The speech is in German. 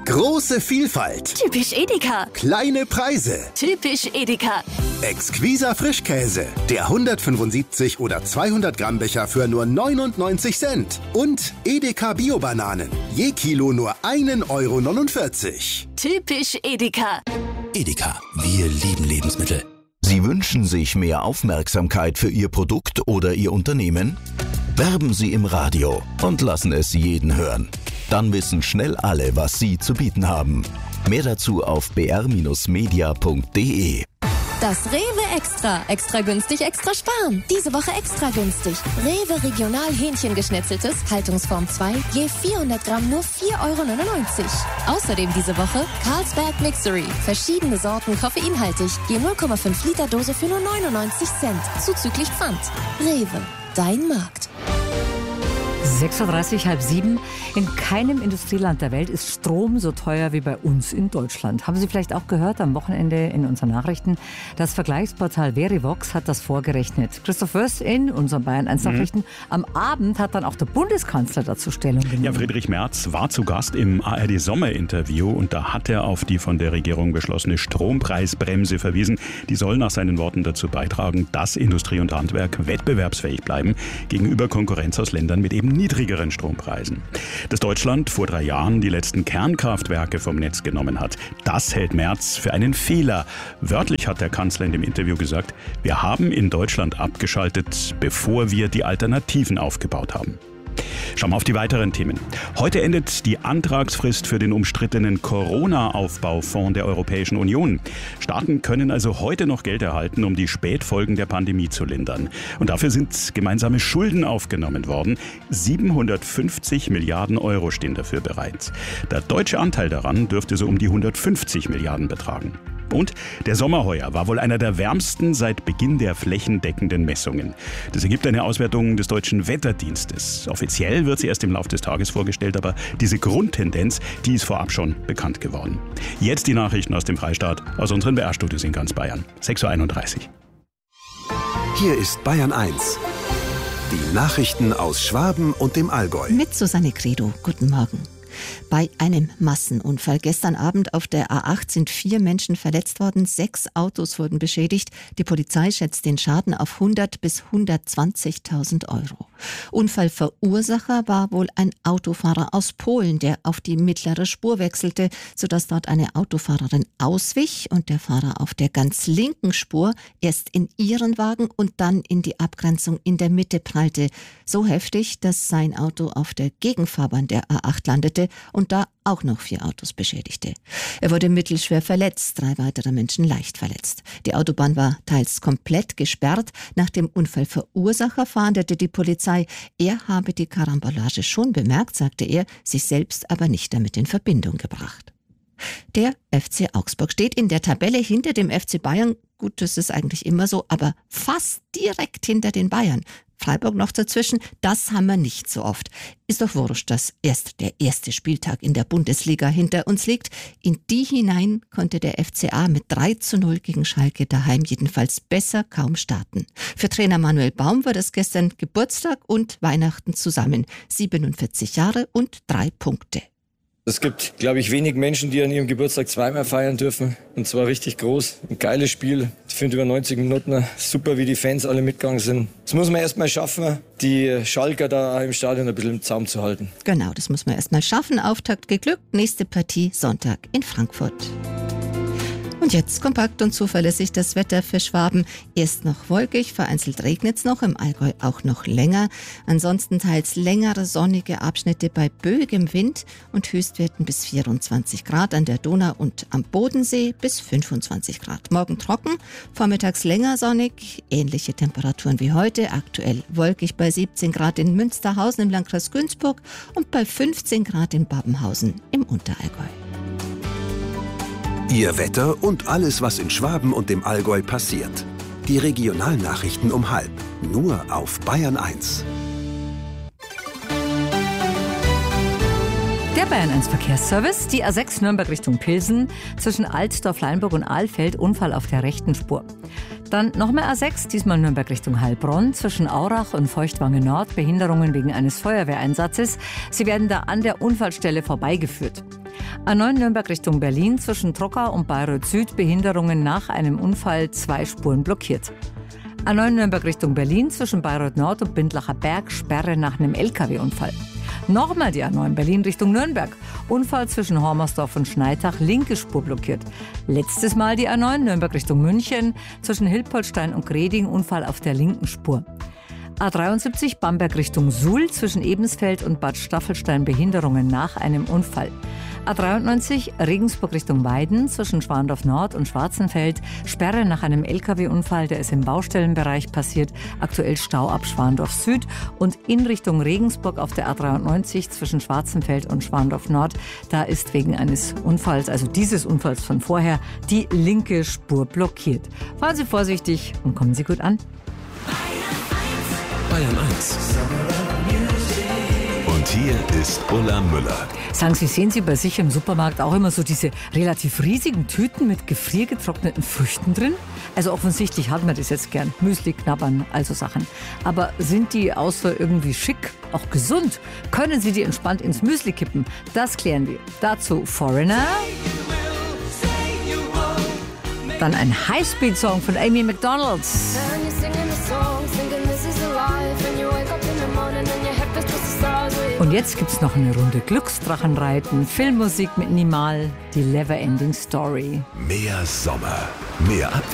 Große Vielfalt. Typisch Edeka. Kleine Preise. Typisch Edeka. Exquiser Frischkäse. Der 175 oder 200 Gramm Becher für nur 99 Cent. Und Edeka Bio-Bananen. Je Kilo nur 1,49 Euro. Typisch Edeka. Edeka, wir lieben Lebensmittel. Sie wünschen sich mehr Aufmerksamkeit für Ihr Produkt oder Ihr Unternehmen? Werben Sie im Radio und lassen es jeden hören. Dann wissen schnell alle, was Sie zu bieten haben. Mehr dazu auf br-media.de. Das Rewe Extra. Extra günstig, extra sparen. Diese Woche extra günstig. Rewe Regional Hähnchengeschnetzeltes, Haltungsform 2, je 400 Gramm nur 4,99 Euro. Außerdem diese Woche Carlsberg Mixery. Verschiedene Sorten koffeinhaltig, je 0,5 Liter Dose für nur 99 Cent. Zuzüglich Pfand. Rewe, dein Markt. 6.30 Uhr, halb 7. In keinem Industrieland der Welt ist Strom so teuer wie bei uns in Deutschland. Haben Sie vielleicht auch gehört am Wochenende in unseren Nachrichten? Das Vergleichsportal Verivox hat das vorgerechnet. Christoph Wörst in unseren Bayern 1 Nachrichten. Am Abend hat dann auch der Bundeskanzler dazu Stellung genommen. Ja, Friedrich Merz war zu Gast im ARD-Sommerinterview und da hat er auf die von der Regierung beschlossene Strompreisbremse verwiesen. Die soll nach seinen Worten dazu beitragen, dass Industrie und Handwerk wettbewerbsfähig bleiben gegenüber Konkurrenz aus Ländern mit eben niedrigeren Strompreisen. Dass Deutschland vor 3 Jahren die letzten Kernkraftwerke vom Netz genommen hat, das hält Merz für einen Fehler. Wörtlich hat der Kanzler in dem Interview gesagt, wir haben in Deutschland abgeschaltet, bevor wir die Alternativen aufgebaut haben. Schauen wir auf die weiteren Themen. Heute endet die Antragsfrist für den umstrittenen Corona-Aufbaufonds der Europäischen Union. Staaten können also heute noch Geld erhalten, um die Spätfolgen der Pandemie zu lindern. Und dafür sind gemeinsame Schulden aufgenommen worden. 750 Milliarden Euro stehen dafür bereit. Der deutsche Anteil daran dürfte so um die 150 Milliarden betragen. Und der Sommer heuer war wohl einer der wärmsten seit Beginn der flächendeckenden Messungen. Das ergibt eine Auswertung des Deutschen Wetterdienstes. Offiziell wird sie erst im Laufe des Tages vorgestellt, aber diese Grundtendenz, die ist vorab schon bekannt geworden. Jetzt die Nachrichten aus dem Freistaat, aus unseren BR-Studios in ganz Bayern. 6.31 Uhr. Hier ist Bayern 1. Die Nachrichten aus Schwaben und dem Allgäu. Mit Susanne Credo. Guten Morgen. Bei einem Massenunfall gestern Abend auf der A8 sind 4 Menschen verletzt worden, 6 Autos wurden beschädigt. Die Polizei schätzt den Schaden auf 100 bis 120.000 Euro. Unfallverursacher war wohl ein Autofahrer aus Polen, der auf die mittlere Spur wechselte, sodass dort eine Autofahrerin auswich und der Fahrer auf der ganz linken Spur erst in ihren Wagen und dann in die Abgrenzung in der Mitte prallte. So heftig, dass sein Auto auf der Gegenfahrbahn der A8 landete und da auch noch 4 Autos beschädigte. Er wurde mittelschwer verletzt, 3 weitere Menschen leicht verletzt. Die Autobahn war teils komplett gesperrt. Nach dem Unfallverursacher fahndete die Polizei. Er habe die Karambolage schon bemerkt, sagte er, sich selbst aber nicht damit in Verbindung gebracht. Der FC Augsburg steht in der Tabelle hinter dem FC Bayern. Gut, das ist eigentlich immer so, aber fast direkt hinter den Bayern. Freiburg noch dazwischen, das haben wir nicht so oft. Ist doch wurscht, dass erst der erste Spieltag in der Bundesliga hinter uns liegt. In die hinein konnte der FCA mit 3:0 gegen Schalke daheim jedenfalls besser kaum starten. Für Trainer Manuel Baum war das gestern Geburtstag und Weihnachten zusammen. 47 Jahre und 3 Punkte. Es gibt, glaube ich, wenig Menschen, die an ihrem Geburtstag zweimal feiern dürfen. Und zwar richtig groß. Ein geiles Spiel. Ich finde über 90 Minuten super, wie die Fans alle mitgegangen sind. Das muss man erst mal schaffen, die Schalker da im Stadion ein bisschen im Zaum zu halten. Genau, das muss man erst mal schaffen. Auftakt geglückt. Nächste Partie Sonntag in Frankfurt. Und jetzt kompakt und zuverlässig das Wetter für Schwaben. Erst noch wolkig, vereinzelt regnet es noch, im Allgäu auch noch länger. Ansonsten teils längere sonnige Abschnitte bei böigem Wind und Höchstwerten bis 24 Grad an der Donau und am Bodensee bis 25 Grad. Morgen trocken, vormittags länger sonnig, ähnliche Temperaturen wie heute. Aktuell wolkig bei 17 Grad in Münsterhausen im Landkreis Günzburg und bei 15 Grad in Babenhausen im Unterallgäu. Ihr Wetter und alles, was in Schwaben und dem Allgäu passiert. Die Regionalnachrichten um 12:30. Nur auf Bayern 1. Der Bayern 1 Verkehrsservice, die A6 Nürnberg Richtung Pilsen, zwischen Altdorf, Leinburg und Ahlfeld, Unfall auf der rechten Spur. Dann nochmal A6, diesmal Nürnberg Richtung Heilbronn, zwischen Aurach und Feuchtwangen Nord, Behinderungen wegen eines Feuerwehreinsatzes. Sie werden da an der Unfallstelle vorbeigeführt. A9 Nürnberg Richtung Berlin zwischen Trockau und Bayreuth Süd Behinderungen nach einem Unfall, 2 Spuren blockiert. A9 Nürnberg Richtung Berlin zwischen Bayreuth Nord und Bindlacher Berg Sperre nach einem LKW-Unfall. Nochmal die A9 Berlin Richtung Nürnberg. Unfall zwischen Hormersdorf und Schneitach, linke Spur blockiert. Letztes Mal die A9 Nürnberg Richtung München zwischen Hilpoltstein und Greding, Unfall auf der linken Spur. A73 Bamberg Richtung Suhl zwischen Ebensfeld und Bad Staffelstein Behinderungen nach einem Unfall. A93 Regensburg Richtung Weiden zwischen Schwandorf Nord und Schwarzenfeld. Sperre nach einem LKW-Unfall, der ist im Baustellenbereich passiert. Aktuell Stau ab Schwandorf Süd. Und in Richtung Regensburg auf der A93 zwischen Schwarzenfeld und Schwandorf Nord. Da ist wegen eines Unfalls, also dieses Unfalls von vorher, die linke Spur blockiert. Fahren Sie vorsichtig und kommen Sie gut an. Bayern 1. Und hier ist Ulla Müller. Sagen Sie, sehen Sie bei sich im Supermarkt auch immer so diese relativ riesigen Tüten mit gefriergetrockneten Früchten drin? Also offensichtlich hat man das jetzt gern. Müsli, Knabbern, also Sachen. Aber sind die außer irgendwie schick auch gesund? Können Sie die entspannt ins Müsli kippen? Das klären wir. Dazu Foreigner. Dann ein Highspeed-Song von Amy Macdonald. Und jetzt gibt's noch eine Runde Glücksdrachenreiten, Filmmusik mit Nimal, die Never Ending Story. Mehr Sommer, mehr Abwechslung.